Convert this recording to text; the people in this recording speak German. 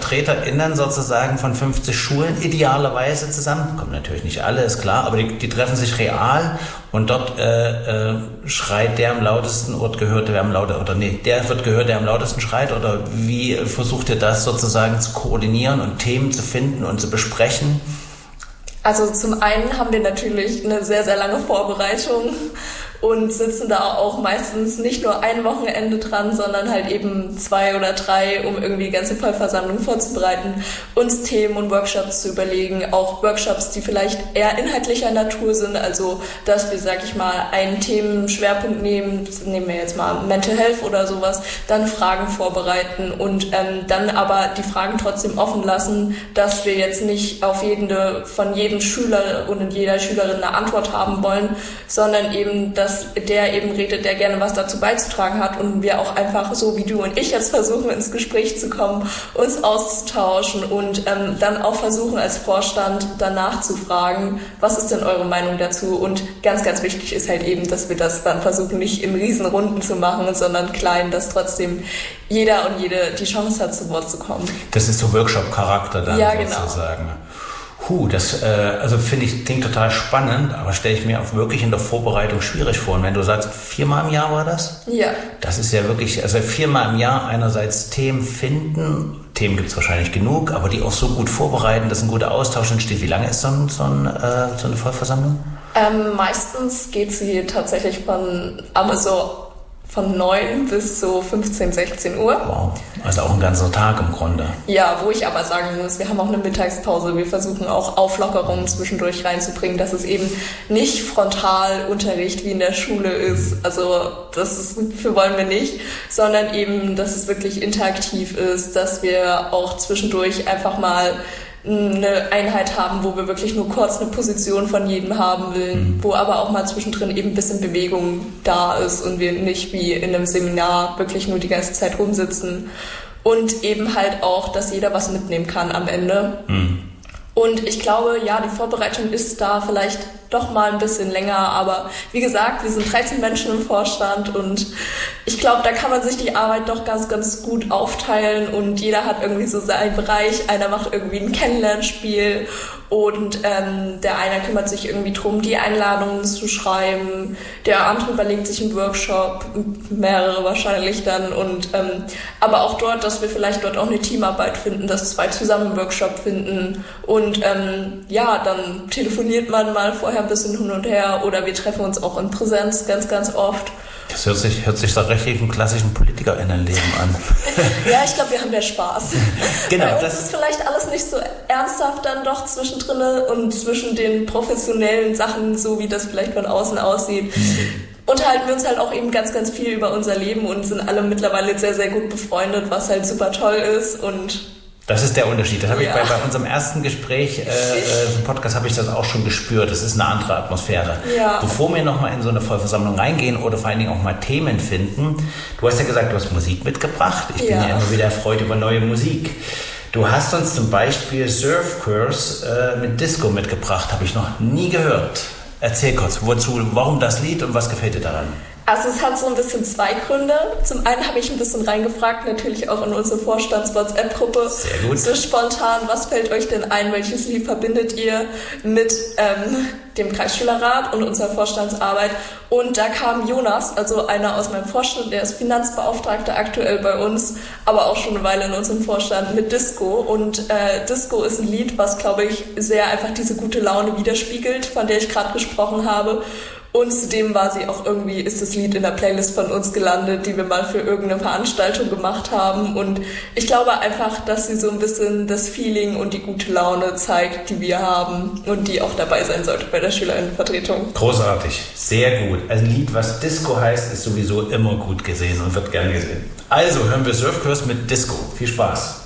VertreterInnen sozusagen von 50 Schulen idealerweise zusammen. Kommen natürlich nicht alle, ist klar, aber die treffen sich real und dort schreit der am lautesten oder gehört der am lautesten, oder nee, der wird gehört, der am lautesten schreit, oder wie versucht ihr das sozusagen zu koordinieren und Themen zu finden und zu besprechen? Also zum einen haben wir natürlich eine sehr, sehr lange Vorbereitung und sitzen da auch meistens nicht nur ein Wochenende dran, sondern halt eben 2 oder 3, um irgendwie die ganze Vollversammlung vorzubereiten, uns Themen und Workshops zu überlegen, auch Workshops, die vielleicht eher inhaltlicher Natur sind, also dass wir, sag ich mal, einen Themenschwerpunkt nehmen wir jetzt mal Mental Health oder sowas, dann Fragen vorbereiten und dann aber die Fragen trotzdem offen lassen, dass wir jetzt nicht auf von jedem Schüler und jeder Schülerin eine Antwort haben wollen, sondern eben, dass der eben redet, der gerne was dazu beizutragen hat und wir auch einfach so wie du und ich jetzt versuchen, ins Gespräch zu kommen, uns auszutauschen und dann auch versuchen als Vorstand danach zu fragen, was ist denn eure Meinung dazu, und ganz, ganz wichtig ist halt eben, dass wir das dann versuchen, nicht in Riesenrunden zu machen, sondern klein, dass trotzdem jeder und jede die Chance hat, zu Wort zu kommen. Das ist so Workshop-Charakter dann, ja, sozusagen. Genau. Das finde ich, klingt total spannend, aber stelle ich mir auch wirklich in der Vorbereitung schwierig vor. Und wenn du sagst, 4-mal im Jahr war das? Ja. Das ist ja wirklich, also 4-mal im Jahr einerseits Themen finden, Themen gibt es wahrscheinlich genug, aber die auch so gut vorbereiten, dass ein guter Austausch entsteht. Wie lange ist so eine Vollversammlung? Meistens geht sie tatsächlich von 9 bis so 15, 16 Uhr. Wow, also auch ein ganzer Tag im Grunde. Ja, wo ich aber sagen muss, wir haben auch eine Mittagspause. Wir versuchen auch Auflockerungen zwischendurch reinzubringen, dass es eben nicht Frontalunterricht wie in der Schule ist. Also dafür wollen wir nicht, sondern eben, dass es wirklich interaktiv ist, dass wir auch zwischendurch einfach mal eine Einheit haben, wo wir wirklich nur kurz eine Position von jedem haben wollen, wo aber auch mal zwischendrin eben ein bisschen Bewegung da ist und wir nicht wie in einem Seminar wirklich nur die ganze Zeit rumsitzen, und eben halt auch, dass jeder was mitnehmen kann am Ende. Und ich glaube, ja, die Vorbereitung ist da vielleicht doch mal ein bisschen länger, aber wie gesagt, wir sind 13 Menschen im Vorstand und ich glaube, da kann man sich die Arbeit doch ganz, ganz gut aufteilen und jeder hat irgendwie so seinen Bereich. Einer macht irgendwie ein Kennenlernspiel und der eine kümmert sich irgendwie drum, die Einladungen zu schreiben, der andere überlegt sich einen Workshop, mehrere wahrscheinlich dann, und aber auch dort, dass wir vielleicht dort auch eine Teamarbeit finden, dass 2 zusammen einen Workshop finden und dann telefoniert man mal vorher ein bisschen hin und her oder wir treffen uns auch in Präsenz ganz, ganz oft. Das hört sich doch richtig im klassischen PolitikerInnenleben an. Ja, ich glaube, wir haben ja Spaß. Genau. Bei uns ist vielleicht alles nicht so ernsthaft dann doch zwischendrin und zwischen den professionellen Sachen, so wie das vielleicht von außen aussieht. Unterhalten wir uns halt auch eben ganz, ganz viel über unser Leben und sind alle mittlerweile sehr, sehr gut befreundet, was halt super toll ist. Und das ist der Unterschied. Das habe ich bei unserem ersten Gespräch im Podcast habe ich das auch schon gespürt. Das ist eine andere Atmosphäre. Ja. Bevor wir nochmal in so eine Vollversammlung reingehen oder vor allen Dingen auch mal Themen finden, du hast ja gesagt, du hast Musik mitgebracht. Ich bin ja immer wieder erfreut über neue Musik. Du hast uns zum Beispiel Surf Curse mit Disco mitgebracht. Habe ich noch nie gehört. Erzähl kurz, warum das Lied und was gefällt dir daran? Also es hat so ein bisschen 2 Gründe. Zum einen habe ich ein bisschen reingefragt, natürlich auch in unsere Vorstands-WhatsApp-Gruppe. Sehr gut. So spontan, was fällt euch denn ein? Welches Lied verbindet ihr mit dem Kreisschülerrat und unserer Vorstandsarbeit? Und da kam Jonas, also einer aus meinem Vorstand, der ist Finanzbeauftragter aktuell bei uns, aber auch schon eine Weile in unserem Vorstand, mit Disco. Und Disco ist ein Lied, was, glaube ich, sehr einfach diese gute Laune widerspiegelt, von der ich gerade gesprochen habe. Und zudem ist das Lied in der Playlist von uns gelandet, die wir mal für irgendeine Veranstaltung gemacht haben. Und ich glaube einfach, dass sie so ein bisschen das Feeling und die gute Laune zeigt, die wir haben und die auch dabei sein sollte bei der Schülerinnenvertretung. Großartig, sehr gut. Also ein Lied, was Disco heißt, ist sowieso immer gut gesehen und wird gern gesehen. Also hören wir Surf Curse mit Disco. Viel Spaß.